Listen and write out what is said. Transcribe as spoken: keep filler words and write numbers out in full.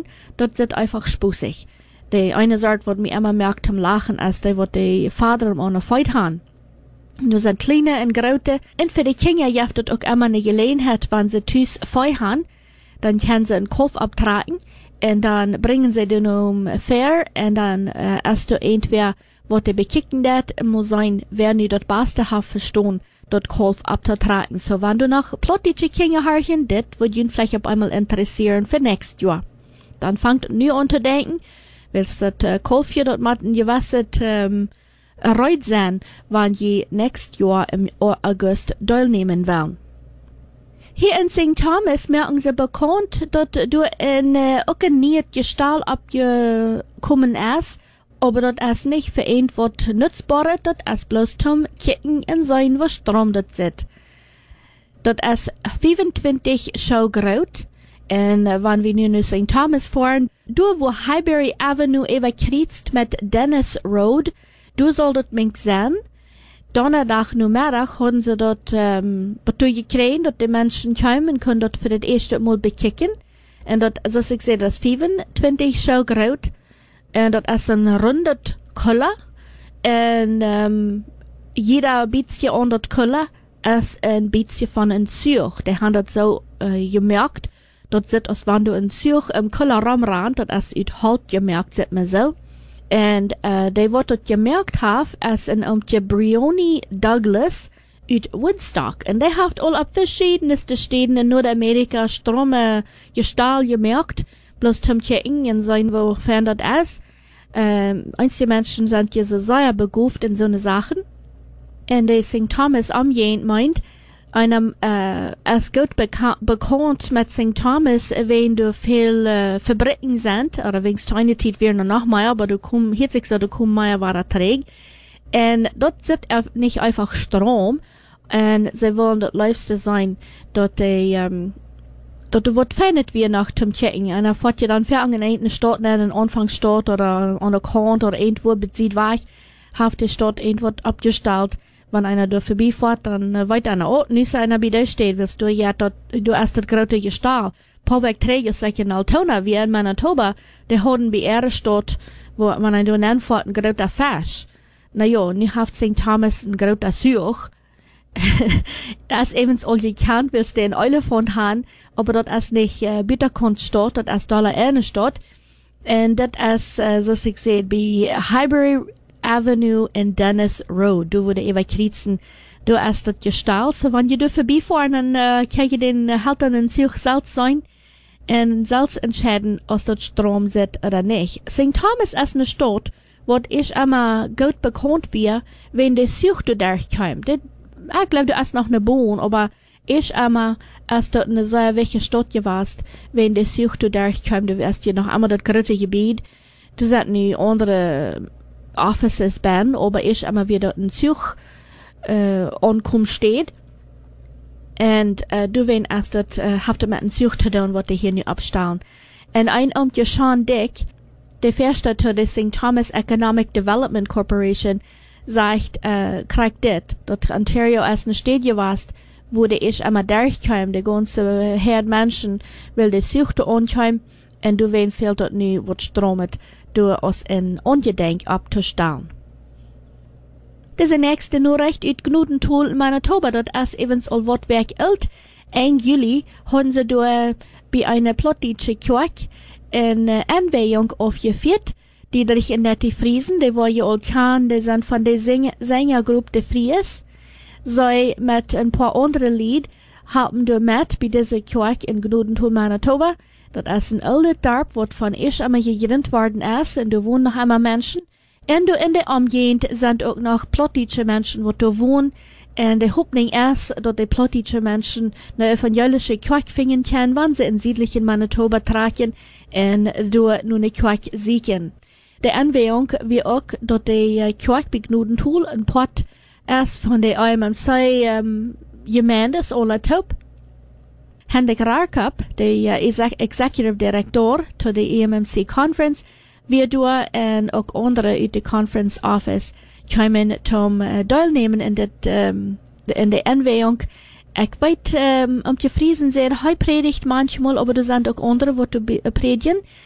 das ist einfach spussig. Die eine Sorte, was mir immer merkt zum Lachen, ist die, was die Vater um eine Fight haben. Nu sind kleine und große, und für die Kinder gibt es auch immer eine Gelegenheit, wenn sie Tüß Feu haben, dann können sie einen Kopf abtragen, und dann bringen sie den um fair, und dann äh, erst du entweder, was die bekicken dat, muss sein, wer nu das Beste hat verstehen, dort Kopf abzutragen. So, wenn du noch plötzliche Kinder hörchen, das wird ihn vielleicht auf einmal interessieren für nächstes Jahr. Dann fangt nu an zu denken, willst du das äh, Kopf hier dort mit in gewasset, ähm, erreut sein, wenn je nächstes Jahr im August teilnehmen werden. Hier in Sankt Thomas merken sie bekannt, dass du in äh, auch ein nicht Gestalt abgekommen ist, aber das ist nicht für ein was Nutzbares, das ist bloß zum Kicken und sein, was Strom das ist. Das ist fünfundzwanzig Schau groß, und äh, wenn wir nun in Sankt Thomas fahren, du wo Highbury Avenue überkreuzt mit Dennis Road, du solltet mich sehen. Donnerdag Nachmittag haben sie dort ähm, Betuig gekriegt, dass die Menschen kommen können dort für das erste Mal bekicken. Und dort, also ich sehe, das fünfundzwanzig Schau groß. Und das ist ein rundet Color. Und ähm, jeder bisschen an das Color ist ein bisschen von einem Zürich. Die haben das so äh, gemerkt. Dort sieht aus, wenn du in Zürich im Color rumrannst, das ist it halt gemerkt, sieht man so. Und äh, die, was das gemerkt haben, ist ein Umtje Brioni Douglas uit Woodstock. Und der hat all auf verschiedenste Städten in Nordamerika Strome Gestalt gemerkt, bloß zum Checken sein, wofern das ist. Ähm, einige Menschen sind hier so sehr begabt in so eine Sachen. Und der Sankt Thomas umgehend meint, einem, äh, es gut beka bekannt mit Sankt Thomas, wenn du viel, äh, Verbrechen sind, oder wegen eine Zeit wäre noch mehr, aber du komm, hier sich so, du komm mehr war er träg. Und dort sind nicht einfach Strom, und sie wollen das Liebste sein, dort die, ähm, dort wird feinet wie nach zum Checken, und er fährt ja dann für irgendeine Stadt, in einen Anfangsstadt, oder an der Kant, oder irgendwo bezieht war ich, hat die Stadt irgendwo abgestellt. Wenn einer da vorbeifährt, dann äh, weiter einer, oh, nicht einer bei dir steht, willst du ja dort, du hast das große Gestalt. Pauweg Träger, sag in Altona, wie in Manitoba, die haben bei ihrer Stadt, wo man einen da nenfährt, ein großer Fisch. Na ja, nicht haft Sankt Thomas ein großer Zürich. Das ist eben all gekannt, willst du einen Elefant haben, aber das ist nicht, äh, Bitterkunststadt, das ist Dollar eine Stadt. Und das ist, äh, so ich sehe, bei Highbury Avenue and Dennis Road. Du wurde überkreuzen. Du hast das Gestalt. So, wenn ihr da vorbeifahren, dann äh, kann ihr den äh, halt in Zürich selbst sein und selbst entscheiden, ob das Strom sitzt oder nicht. Sankt Thomas ist eine Stadt, wo ich immer gut bekannt wird, wenn der Zürich da durchkommt. Ich glaube, du hast noch eine Bohne, aber ich immer, als dort eine sehr welche Stadt gewesen, wenn der Zürich da durchkommt, du wirst ja noch einmal das große Gebiet. Du sind nie andere Offices bin, aber ich immer wieder in Zürich äh, ankommen steht. Und äh, du wenn erst das äh, hafte mit in Zürich zu tun, was die hier nicht abstellen. Und ein Amt Sean Dick, der Vorsitzende der Sankt Thomas Economic Development Corporation, sagt, äh, kriegt das, dass Ontario als eine Stadt gewesen, wo der ich immer durchkam, der ganze Herd Menschen will die Zürich da ankommen, und du wenn fehlt dort nie, was stromet, door ons in ongedenk abzustellen. Deze nächste Nachricht uit Gnudenthal, Manitoba, dat is evens al wat werk oud. Eind juli haben sie door bij een plottische Kirche een uh, Anweihung aufgeführt. Diederich in der Friesen, die war ja al kan, die sind von der Sängergruppe de Fries. Sie mit ein paar andere Lied haben du mit bei dieser Kirche in Gnudenthal, Manitoba. Das ist ein alter Dorf, was von ich einmal gegründet worden ist, und da wohnen noch einmal Menschen. Und in der Umgegend sind auch noch plottische Menschen, die da wohnen. Und die Hoffnung ist, dass die plottische Menschen eine evangelische Kirche finden können, wenn sie in südlichen Manitoba tragen und da nur eine Kirche siegen. Die Anweihung wie auch, dass die Kirche bei Gnudenthal ein Port ist von der I M M C ähm, Gemeindes aller Taub. Hendrik Rarkap, der Executive Director to der E M M C Conference, wir door en ook andere uit de Conference Office komen zum uh, deelnemen in dit, um, de, in de Anweihung. Ik weet, um, om te vriezen zijn, hij predigt manchmal, aber er zijn ook andere, wat te predigen.